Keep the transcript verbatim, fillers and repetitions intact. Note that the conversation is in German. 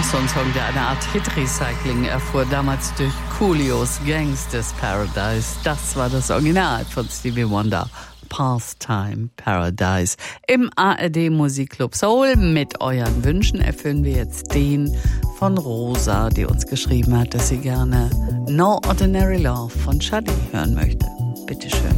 so ein Song, der eine Art Hit-Recycling erfuhr, damals durch Coolios Gangsta's Paradise. Das war das Original von Stevie Wonder. Pastime Paradise. Im A R D Musikclub Soul mit euren Wünschen erfüllen wir jetzt den von Rosa, die uns geschrieben hat, dass sie gerne No Ordinary Love von Shadi hören möchte. Bitteschön.